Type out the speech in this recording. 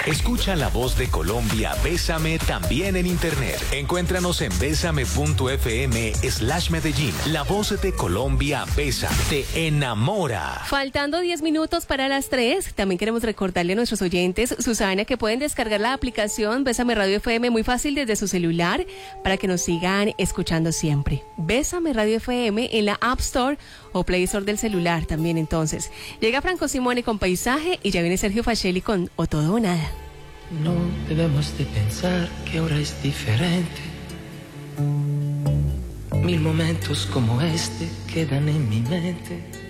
Escucha la voz de Colombia, Bésame, también en internet. Encuéntranos en besame.fm/Medellín. La voz de Colombia, Bésame, te enamora. Faltando 10 minutos para las 3, también queremos recordarle a nuestros oyentes, Susana, que pueden descargar la aplicación Bésame Radio FM muy fácil desde su celular para que nos sigan escuchando siempre. Bésame Radio FM en la App Store o Play Store del celular también. Entonces, llega Franco Simone con Paisaje y ya viene Sergio Facelli con O Todo o Nada. No debemos de pensar que ahora es diferente. 1000 momentos como este quedan en mi mente.